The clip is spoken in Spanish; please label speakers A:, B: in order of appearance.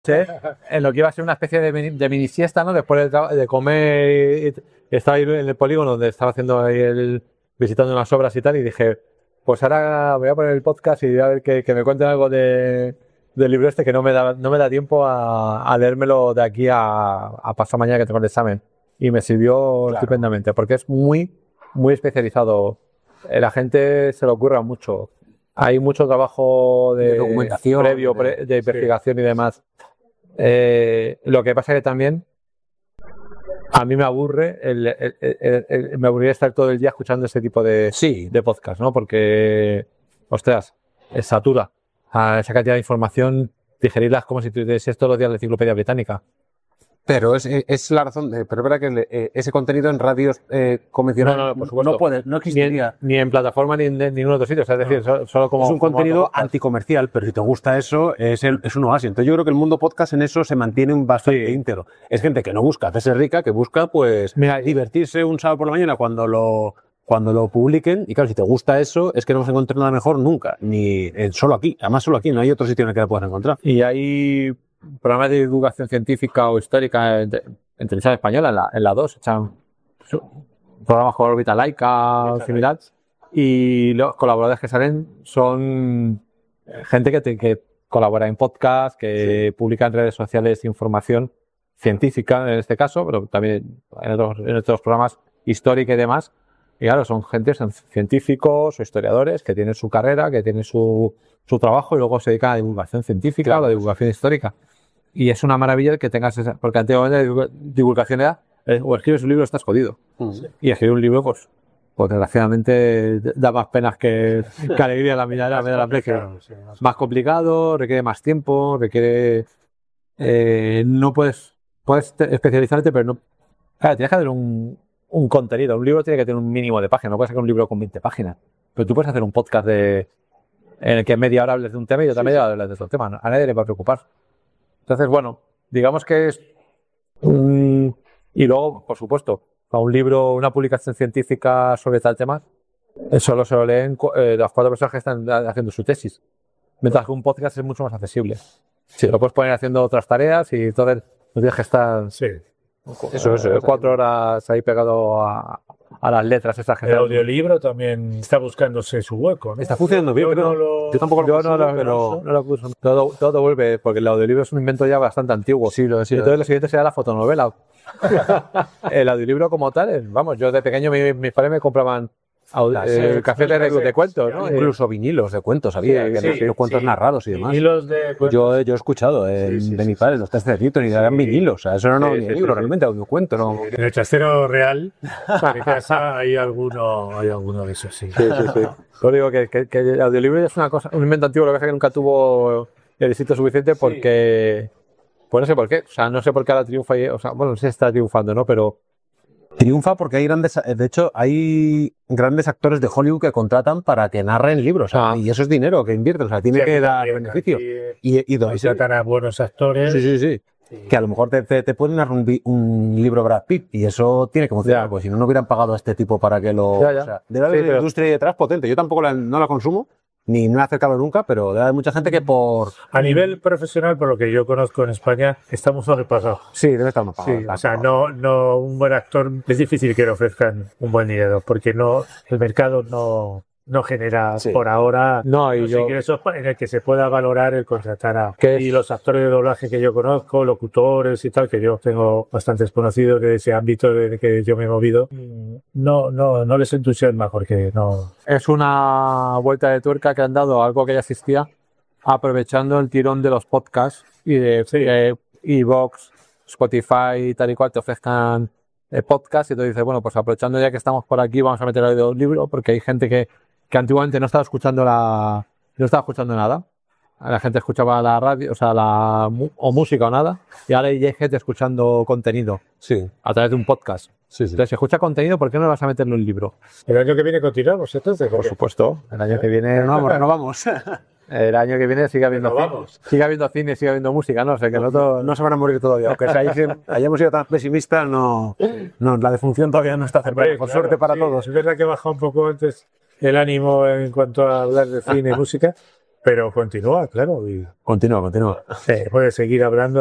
A: en lo que iba a ser una especie de mini siesta, ¿no? Después de comer, estaba ahí en el polígono donde estaba haciendo ahí visitando unas obras y tal, y dije, pues ahora voy a poner el podcast y voy a ver que me cuenten algo del libro este, que no me da tiempo a leérmelo de aquí a pasado mañana que tengo el examen. Y me sirvió estupendamente, porque es muy, muy especializado. La gente se le ocurra mucho. Hay mucho trabajo de documentación previo, de investigación y demás. Lo que pasa es que también a mí me aburre me aburriría estar todo el día escuchando ese tipo de podcast, ¿no? Porque, ostras, satura esa cantidad de información, digerirlas como si tuvieses todos los días la enciclopedia británica.
B: Pero es la razón, pero es verdad que ese contenido en radios convencionales no existiría.
A: Ni en plataforma ni en ningún otro sitio, o sea, es decir, solo como...
B: Es un contenido anticomercial, pero si te gusta eso, es un oasis. Entonces yo creo que el mundo podcast en eso se mantiene bastante íntegro. Es gente que no busca hacerse rica, que busca pues divertirse un sábado por la mañana cuando lo publiquen, y claro, si te gusta eso, es que no vas a encontrar nada mejor nunca, ni solo aquí, además solo aquí, no hay otro sitio en el que la puedas encontrar.
A: Y hay programas de divulgación científica o histórica en televisión española, en la 2, echan programas como Órbita Laica o similar, y los colaboradores que salen son gente que colabora en podcast, que publica en redes sociales información científica en este caso, pero también en otros programas histórica y demás. Y claro, son científicos o historiadores que tienen su carrera, que tienen su trabajo y luego se dedican a la divulgación científica o a la divulgación histórica. Y es una maravilla que tengas esa, porque antiguamente la divulgación era o escribes un libro o estás jodido. Y escribir un libro, pues desgraciadamente da más penas que alegría la mirada de la precio. Más complicado, requiere más tiempo, requiere... no puedes especializarte, pero no... Claro, tienes que hacer un contenido. Un libro tiene que tener un mínimo de páginas. No puedes sacar un libro con 20 páginas. Pero tú puedes hacer un podcast en el que media hora hables de un tema y otra media hora hables de otro tema. A nadie le va a preocupar. Entonces, bueno, digamos que es... Y luego, por supuesto, para un libro, una publicación científica sobre tal tema, solo se lo leen las 4 personas que están haciendo su tesis. Mientras que un podcast es mucho más accesible. Sí, lo puedes poner haciendo otras tareas y entonces no tienes que estar... Eso, 4 horas ahí pegado a las letras esas que...
C: El audiolibro también está buscándose su hueco, ¿no?
B: Está funcionando bien, pero yo tampoco lo consumo, pero
A: no lo uso. Todo vuelve, porque el audiolibro es un invento ya bastante antiguo. Sí, entonces lo siguiente será la fotonovela. El audiolibro como tal, vamos, yo de pequeño mis padres me compraban cafés de cuentos, ¿no?
B: Incluso vinilos de cuentos, había los cuentos narrados y demás.
C: Vinilos de cuentos.
B: Yo he escuchado de mi padre, los testecitos, y eran vinilos, o sea, eso no era un libro, realmente audiocuento, ¿no?
C: En el chastero real, en casa hay alguno de esos, sí.
A: Yo digo que el audiolibro es un invento antiguo, lo que pasa es que nunca tuvo el éxito suficiente porque... Pues no sé por qué, o sea, no sé por qué ahora triunfa, o sea, bueno, no sé si está triunfando, ¿no? Pero...
B: Triunfa porque de hecho, hay grandes actores de Hollywood que contratan para que narren libros, y eso es dinero que invierten, o sea, tiene que dar beneficio. Y
C: tratan a buenos actores.
B: Sí. Que a lo mejor te pueden narrar un libro Brad Pitt, y eso tiene que funcionar, pues si no hubieran pagado a este tipo para que lo... O sea, debe haber una industria ahí detrás potente. Yo tampoco no la consumo, ni me he acercado nunca, pero debe haber mucha gente que
C: A nivel profesional, por lo que yo conozco en España, está muy sobrepasado.
B: Sí, debe estar más pagado.
C: Sí, o sea, no, un buen actor es difícil que le ofrezcan un buen dinero, porque el mercado no genera por ahora ingresos en el que se pueda valorar el contratar y los actores de doblaje que yo conozco, locutores y tal, que yo tengo bastantes conocidos de ese ámbito de que yo me he movido, no les entusiasma porque no...
A: Es una vuelta de tuerca que han dado a algo que ya existía, aprovechando el tirón de los podcasts y de iVoox, Spotify, tal y cual, te ofrezcan podcasts, y tú dices, bueno, pues aprovechando ya que estamos por aquí, vamos a meter el audiolibro, porque hay gente que antiguamente no estaba escuchando nada. La gente escuchaba la radio, o sea, o música o nada, y ahora hay gente escuchando contenido a través de un podcast. Entonces, si escucha contenido, ¿por qué no vas a meterlo en un libro?
C: ¿El año que viene continuamos entonces?
A: Por supuesto, el año que viene no vamos. El año que viene sigue habiendo cine, sigue habiendo música, ¿no? O sea, que
B: no se van a morir todavía. Aunque hayamos sido tan pesimistas, no, la defunción todavía no está cerca. Por suerte para todos.
C: Es verdad que baja un poco antes el ánimo en cuanto a hablar de cine y música, Pero continúa, claro.
B: Continúa.
C: Puedes seguir hablando.